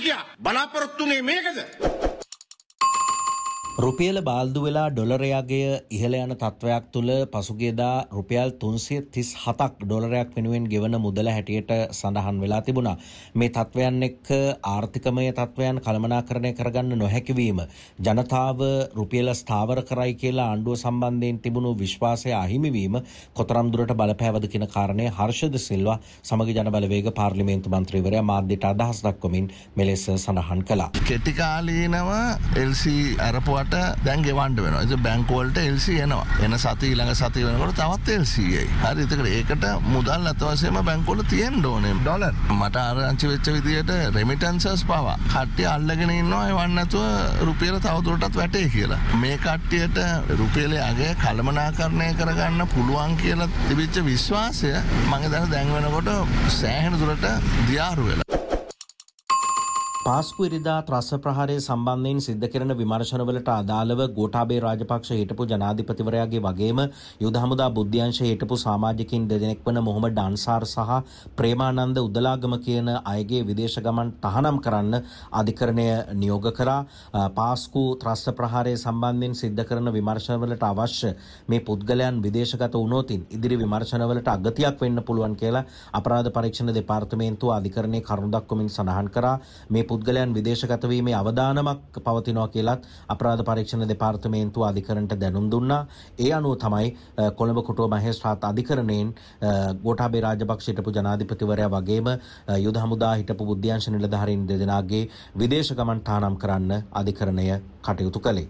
හිටියා. බලාපොරොත්තුනේ මේකද? රුපියල බාල්දු වෙලා ඩොලරයාගේ ඉහළ යන තත්ත්වයක් තුළ පසුගියදා රුපියල් 337ක් ඩොලරයක් වෙනුවෙන් ගෙවන මුදල හැටියට සඳහන් වෙලා තිබුණා. මේ තත්ත්වයන් එක්ක ආර්ථිකමය තත්ත්වයන් කළමනාකරණය කරගන්න නොහැකිවීම ජනතාව රුපියල ස්ථාවර කරයි කියලා ආණ්ඩුව සම්බන්ධයෙන් තිබුණු විශ්වාසය අහිමිවීම කොතරම් දුරට බලපෑවද කියන කාරණය හර්ෂද සිල්වා සමග ජනබලවේග පාර්ලිමේන්තු මන්ත්‍රීවරයා මාධ්‍යට අදහස් දක්වමින් මෙලෙස සඳහන් කළා. කෙටි කාලීනව LC අරපුවට දැන් ගෙවන්න වෙනවා. ඒ බැංකු වලට LC එනවා. එන සතිය ඊළඟ සතිය වෙනකොට තවත් LC එයි. හරි ඒකට මුදල් අතවශ්‍යම බැංකු වල තියෙන්න ඕනේ ඩොලර්. මට ආරංචි වෙච්ච විදියට රෙමිටන්සස් පවා කට්ටිය අල්ලගෙන ඉන්නවා එවන්න නැතුව රුපියල තවදුරටත් වැටේ කියලා. මේ කට්ටියට රුපියලේ අගය කළමනාකරණය කරගන්න පුළුවන් කියලා තිබිච්ච විශ්වාසය මම දැන් වෙනකොට සෑහෙන දුරට දියාරු වෙලා. පාස්කු ඉරිදා ත්‍රස්ස ප්‍රහාරය සම්බන්ධයෙන් සිද්ධ කරන විමර්ශනවලට අදාළව ගෝඨාභය රාජපක්ෂ හිටපු ජනාධිපතිවරයාගේ වගේම යුද හමුදා බුද්ධ්‍යංශයේ හිටපු සමාජිකින් දෙදෙනෙක් වන මොහොමඩ් අන්සාර් සහ ප්‍රේමානන්ද උදලාගම කියන අයගේ විදේශ ගමන් තහනම් කරන්න අධිකරණය නියෝග කරා. පාස්කු ත්‍රස්ස ප්‍රහාරය සම්බන්ධයෙන් සිද්ධ කරන විමර්ශනවලට අවශ්‍ය මේ පුද්ගලයන් විදේශගත වුණොතින් ඉදිරි විමර්ශනවලට අගතියක් වෙන්න පුළුවන් කියලා අපරාධ පරීක්ෂණ දෙපාර්තමේන්තුව අධිකරණයේ කරුණු දක්වමින් සඳහන් කරා. මේ පුද්ගලයන් විදේශගත වීමේ අවදානමක් පවතිනවා කියලත් අපරාධ පරීක්ෂණ දෙපාර්තමේන්තුව අධිකරණයට දැනුම් දුන්නා. ඒ අනුව තමයි කොළඹ කොටුව මහේස්ත්‍රාත් අධිකරණයෙන් ගෝඨාභය රාජපක්ෂ හිටපු ජනාධිපතිවරයා වගේම යුද හමුදා හිටපු බුද්ධ්‍යංශ නිලධාරීන් දෙදෙනාගේ විදේශ ගමන් තහනම් කරන්න අධිකරණය කටයුතු කළේ.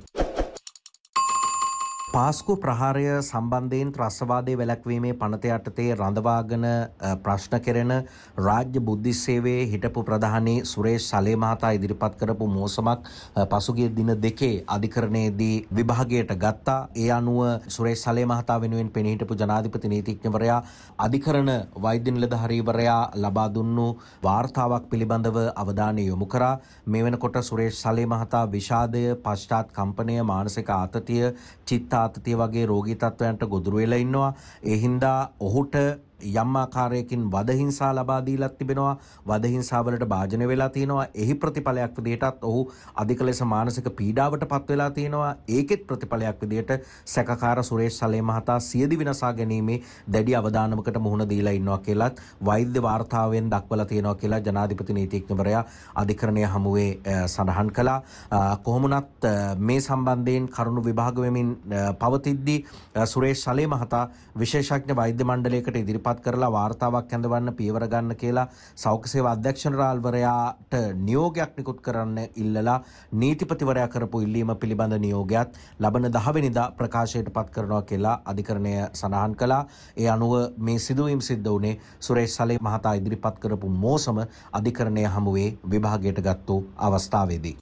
පාස්කු ප්‍රහාරය සම්බන්ධයෙන් ත්‍රස්වාදයේ වැළැක්වීමේ පනත යටතේ රඳවාගෙන ප්‍රශ්න කෙරෙන රාජ්‍ය බුද්ධි සේවයේ හිටපු ප්‍රධානී සුරේෂ් සලේ මහතා ඉදිරිපත් කරපු මෝසමක් පසුගිය දින දෙකේ අධිකරණයේදී විභාගයට ගත්තා. ඒ අනුව සුරේෂ් සලේ මහතා වෙනුවෙන් පෙනී හිටපු ජනාධිපති නීතිඥවරයා අධිකරණ වෛද්‍ය නිලධාරීවරයා ලබා දුන්නු වාර්තාවක් පිළිබඳව අවධානය යොමු කරා. මේ වෙනකොට සුරේෂ් සලේ මහතා විෂාදය, පශ්චාත් කම්පනය, මානසික ආතතිය, චිත්ත ආතතිය වගේ රෝගී තත්ත්වයන්ට ගොදුරු වෙලා ඉන්නවා. ඒ හින්දා ඔහුට යම් ආකාරයකින් වදහිංසා ලබා දීලා තිබෙනවා. වදහිංසාවලට භාජනය වෙලා තියෙනවා. එහි ප්‍රතිඵලයක් විදිහටත් ඔහු අධික ලෙස මානසික පීඩාවට පත් වෙලා තියෙනවා. ඒකෙත් ප්‍රතිඵලයක් විදිහට සැකකාර සුරේෂ් සලේ මහතා සියදි විනාශා ගැනීමේ දැඩි අවධානමකට මුහුණ දීලා ඉන්නවා කියලත් වෛද්‍ය වාර්තාවෙන් දක්වලා තියෙනවා කියලා ජනාධිපති නීතිඥවරයා අධිකරණය හමුවේ සඳහන් කළා. කොහොමුණත් මේ සම්බන්ධයෙන් කරුණු විභාග වෙමින් පවතිද්දී සුරේෂ් සලේ මහතා විශේෂඥ වෛද්‍ය මණ්ඩලයකට ඉදිරිපත් කරලා වාර්තාවක් ඇඳවන්න පියවර ගන්න කියලා සෞඛ්‍ය සේවා අධ්‍යක්ෂ ජනරාල්වරයාට නියෝගයක් නිකුත් කරන්න ඉල්ලලා නීතිපතිවරයා කරපු ඉල්ලීම පිළිබඳ නියෝගයත් ලබන 10 වෙනිදා ප්‍රකාශයට පත් කරනවා කියලා අධිකරණය සඳහන් කළා. ඒ අනුව මේ සිදුවීම් සිද්ධ වුණේ සුරේෂ් සලේ මහතා ඉදිරිපත් කරපු මෝසම අධිකරණය හමුවේ විභාගයට ගත්තු අවස්ථාවේදී.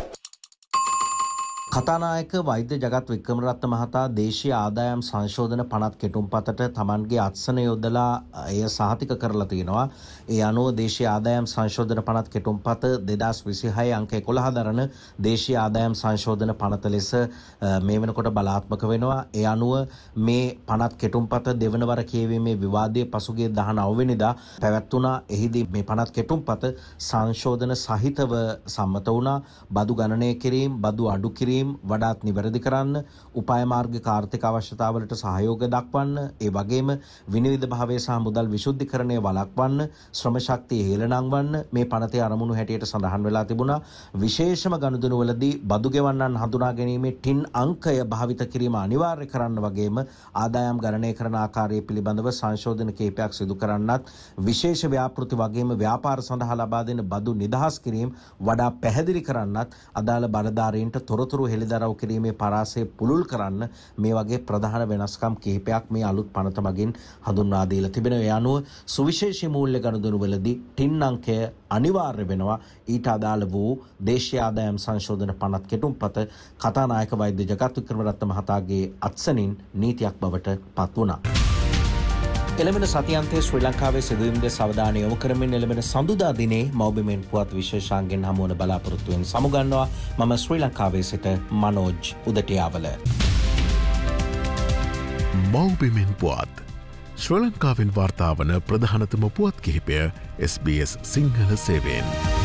කතානායක වෛද්‍ය ජගත් වික්‍රමරත්න මහතා දේශීය ආදායම් සංශෝධන පනත් කෙටුම්පතට තමන්ගේ අත්සන යොදලා එය සහතික කරලා තියෙනවා. ඒ අනුව දේශීය ආදායම් සංශෝධන පනත් කෙටුම්පත 2026 අංක 11 දරන දේශීය ආදායම් සංශෝධන පනත ලෙස මේ වෙනකොට බලාත්මක වෙනවා. ඒ අනුව මේ පනත් කෙටුම්පත දෙවන වර කියවීමේ විවාදයේ පසුගිය 19 වෙනිදා පැවැත්වුණා. එහිදී මේ පනත් කෙටුම්පත සංශෝධන සහිතව සම්මත වුණා. බදු ගණනය කිරීම, බදු අඩු කිරීම වඩාත් නිවැරදි කරන්න, උපාය මාර්ගික ආර්ථික අවශ්‍යතාවලට සහයෝග දක්වන්න, ඒ වගේම විනිවිද භාවය සහ මුදල් විශුද්ධිකරණය වළක්වන්න, ශ්‍රම ශක්තිය ඉහළ නංවන්න මේ පනතේ අරමුණු හැටියට සඳහන් වෙලා තිබුණා. විශේෂම ගනුදෙනුවලදී බදු ගෙවන්නන් හඳුනා ගැනීමේ ටින් අංකය භාවිත කිරීම අනිවාර්ය කරන්න වගේම ආදායම් ගණනය කරන ආකාරය පිළිබඳව සංශෝධන කීපයක් සිදු කරන්නත්, විශේෂ ව්‍යාපෘති වගේම ව්‍යාපාර සඳහා ලබා දෙන බදු නිදහස් කිරීම වඩා පැහැදිලි කරන්නත්, අදාළ බලධාරීන්ට තොරතුරු හෙළිදරව් කිරීමේ පරාසය පුළුල් කරන්න මේ වගේ ප්‍රධාන වෙනස්කම් කිහිපයක් මේ අලුත් පනත මගින් හඳුන්වා දීලා තිබෙනවා. ඒ අනුව සුවිශේෂී මූල්‍ය ගනුදෙනුවලදී ටින් අංකය අනිවාර්ය වෙනවා. ඊට අදාළ වූ දේශීය ආදායම් සංශෝධන පනත් කෙටුම්පත කතානායක වෛද්‍ය ජගත් වික්‍රමරත්න මහතාගේ අත්සනින් නීතියක් බවට පත් වුණා. එළඹෙන සතියන්තයේ ශ්‍රී ලංකාවේ සිදුවීම් දෙස අවධානය යොමු කරමින් එළඹෙන සඳුදා දිනේ මෞබිමෙන් පුවත් විශේෂාංගෙන් හමුවන බලාපොරොත්තුවෙන් සමුගන්නවා. මම ශ්‍රී ලංකාවේ සිට මනෝජ් උදටියාවල. මෞබිමෙන් පුවත් ශ්‍රී ලංකාවෙන් වාර්තාවන ප්‍රධානතම පුවත් කිහිපය SBS සිංහල සේවයෙන්.